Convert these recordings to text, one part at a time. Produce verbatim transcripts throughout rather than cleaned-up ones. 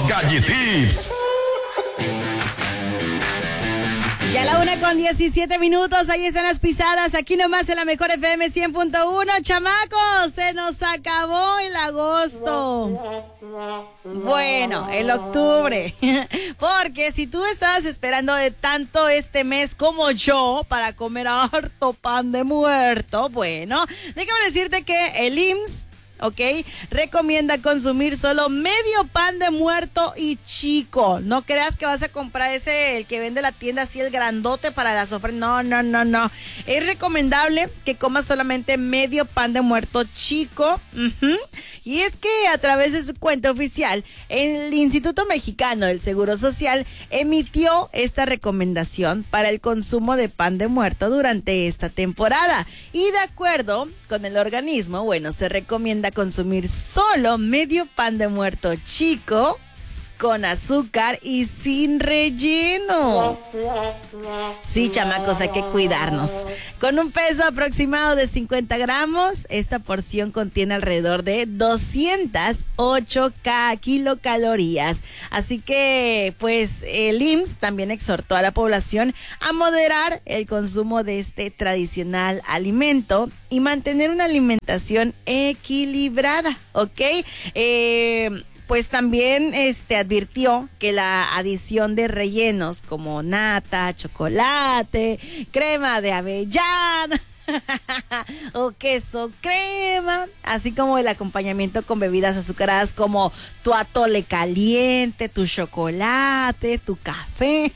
Gallitips. Ya a la una con diecisiete minutos, ahí están las pisadas, aquí nomás en la mejor F M cien punto uno, chamacos, se nos acabó el agosto. Bueno, el octubre, porque si tú estabas esperando de tanto este mes como yo para comer harto pan de muerto, bueno, déjame decirte que el I M S S, ¿ok?, recomienda consumir solo medio pan de muerto y chico. No creas que vas a comprar ese, el que vende la tienda así, el grandote para las ofrendas. No, no, no, no. Es recomendable que comas solamente medio pan de muerto chico. Uh-huh. Y es que a través de su cuenta oficial, el Instituto Mexicano del Seguro Social emitió esta recomendación para el consumo de pan de muerto durante esta temporada. Y de acuerdo con el organismo, bueno, se recomienda consumir solo medio pan de muerto chico con azúcar y sin relleno. Sí, chamacos, hay que cuidarnos. Con un peso aproximado de cincuenta gramos, esta porción contiene alrededor de doscientas ocho kilocalorías. Así que, pues, el I M S S también exhortó a la población a moderar el consumo de este tradicional alimento y mantener una alimentación equilibrada, ¿ok? Eh... Pues también este advirtió que la adición de rellenos como nata, chocolate, crema de avellana o queso crema, así como el acompañamiento con bebidas azucaradas como tu atole caliente, tu chocolate, tu café,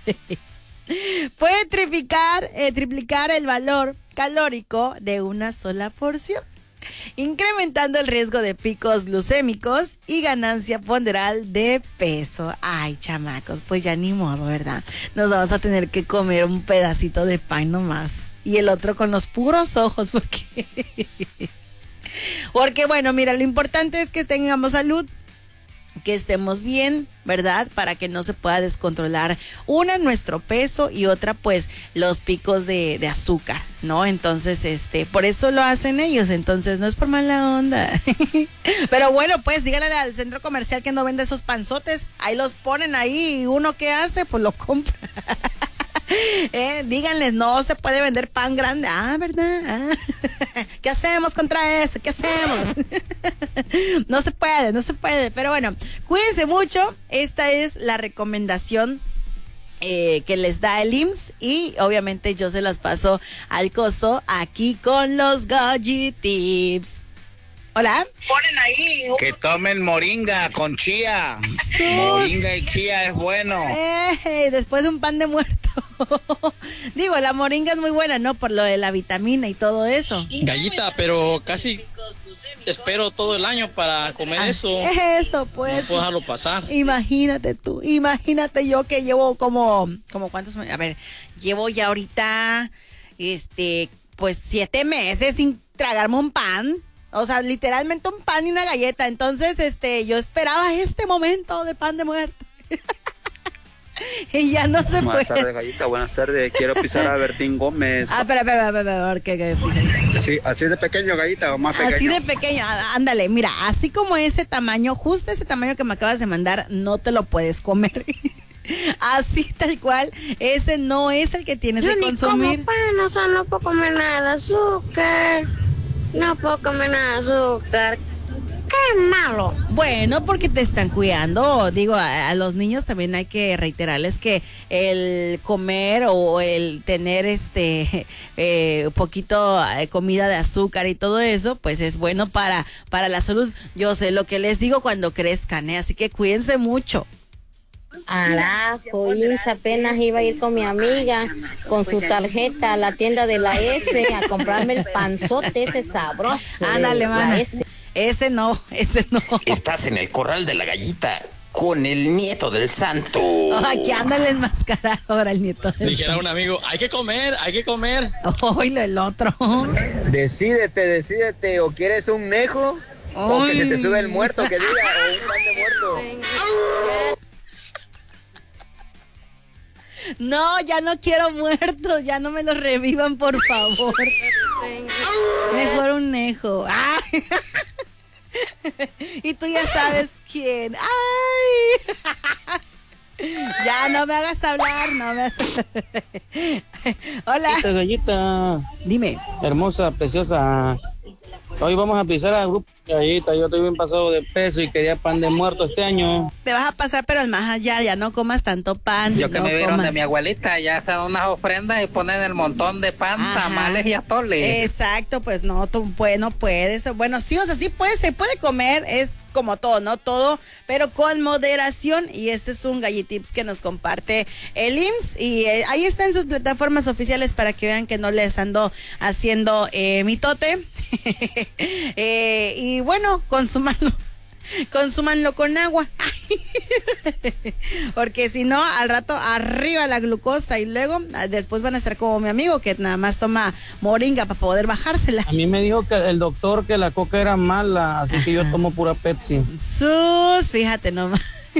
puede triplicar, eh, triplicar el valor calórico de una sola porción, incrementando el riesgo de picos glucémicos y ganancia ponderal de peso. Ay, chamacos, pues ya ni modo, ¿verdad? Nos vamos a tener que comer un pedacito de pan nomás y el otro con los puros ojos, porque porque bueno, mira, lo importante es que tengamos salud, que estemos bien, ¿verdad? Para que no se pueda descontrolar, una, nuestro peso, y otra, pues, los picos de, de azúcar, ¿no? Entonces, este, por eso lo hacen ellos, entonces no es por mala onda. Pero bueno, pues, díganle al centro comercial que no vende esos panzotes, ahí los ponen ahí, y uno, ¿qué hace? Pues lo compra. Eh, díganles, no se puede vender pan grande. Ah, ¿verdad? Ah. ¿Qué hacemos contra eso? ¿Qué hacemos? No se puede, no se puede. Pero bueno, cuídense mucho. Esta es la recomendación eh, que les da el I M S S, y obviamente yo se las paso al costo aquí con los Gallitips. Hola. Ponen ahí. Que tomen moringa con chía. Sus... Moringa y chía es bueno. Eh, después de un pan de muerto. Digo, la moringa es muy buena, ¿no? Por lo de la vitamina y todo eso. Gallita, pero casi espero todo el año para comer ah, eso. Eso, pues. No puedo dejarlo pasar. Imagínate tú, imagínate yo que llevo como, como cuántos, a ver, llevo ya ahorita, este, pues siete meses sin tragarme un pan. O sea, literalmente un pan y una galleta. Entonces, este, yo esperaba este momento de pan de muerto. Y ya no se puede. Buenas tardes, Gallita, buenas tardes. Quiero pisar a Bertín Gómez. Ah, espera, espera, espera, ¿qué, qué pisa? Sí, así de pequeño, Gallita, o más pequeño. Así de pequeño, ándale, mira, así como ese tamaño, justo ese tamaño que me acabas de mandar, no te lo puedes comer. Así tal cual, ese no es el que tienes yo que consumir. Yo pan, o sea, no puedo comer nada de azúcar. No puedo comer nada de azúcar. ¡Qué malo! Bueno, porque te están cuidando. Digo, a, a los niños también hay que reiterarles que el comer o el tener este eh, poquito de comida de azúcar y todo eso, pues es bueno para, para la salud. Yo sé lo que les digo cuando crezcan, ¿eh? Así que cuídense mucho. Arajo, Ins apenas iba a ir con mi amiga con su tarjeta a la tienda de la S a comprarme el panzote ese sabroso. Ándale, mana. Ese no, ese no. Estás en el corral de la Gallita con el nieto del santo. Aquí ándale enmascarado ahora el nieto del Dijera santo. Un amigo, hay que comer, hay que comer. Oye, el otro. Decídete, decídete, o quieres un nejo, Oy. o que se te sube el muerto, que diga, o un pan de muerto. No, ya no quiero muertos, ya no me los revivan, por favor. Mejor un nejo. ¡Ay! Y tú ya sabes quién. ¡Ay! Ya, no me hagas hablar, no me hagas... Hola. Esta gallita. Dime. Hermosa, preciosa. Hoy vamos a pisar al grupo Gallita. Yo estoy bien pasado de peso y quería pan de muerto este año. Te vas a pasar, pero al más allá, ya no comas tanto pan. Yo que no me vieron comas. de mi abuelita, ya hacen unas ofrendas y ponen el montón de pan, Ajá. tamales y atoles. Exacto, pues no, tú pues, no puedes. Bueno, sí, o sea, sí puede, se puede comer, es como todo, ¿no? Todo, pero con moderación. Y este es un galletips que nos comparte el I M S S. Y eh, ahí está en sus plataformas oficiales para que vean que no les ando haciendo eh, mitote. eh, y bueno, consúmanlo. Consúmanlo con agua. Porque si no, al rato arriba la glucosa y luego después van a estar como mi amigo que nada más toma moringa para poder bajársela. A mí me dijo que el doctor que la coca era mala, así que yo tomo pura Pepsi. Sus, fíjate nomás.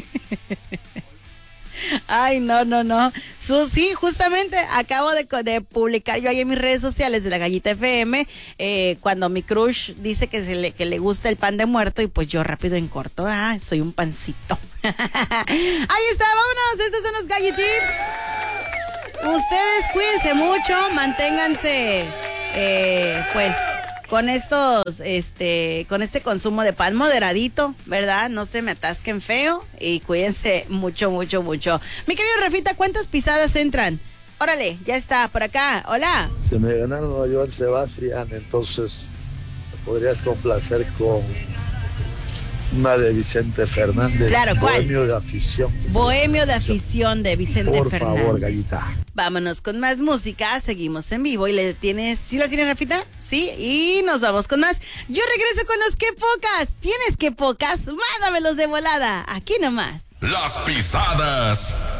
Ay, no, no, no. Sus, sí, justamente acabo de, de publicar yo ahí en mis redes sociales de la Gallita F M, eh, cuando mi crush dice que, se le, que le gusta el pan de muerto y pues yo rápido en corto, ah, soy un pancito. Ahí está, vámonos, estos son los Galletips. Ustedes cuídense mucho, manténganse, eh, pues... con estos, este, con este consumo de pan moderadito, ¿verdad? No se me atasquen feo y cuídense mucho, mucho, mucho. Mi querido Rafita, ¿cuántas pisadas entran? Órale, ya está, por acá. Hola. Se me ganaron Nueva York, Sebastián, entonces me podrías complacer con una de Vicente Fernández. Claro, ¿cuál? Bohemio de afición. Bohemio de afición de Vicente Por Fernández. Por favor, Gallita. Vámonos con más música, seguimos en vivo y le tienes, ¿sí la tienes, Rafita? Sí, y nos vamos con más. Yo regreso con los que pocas, ¿tienes que pocas? Mándamelos de volada, aquí nomás. Las pisadas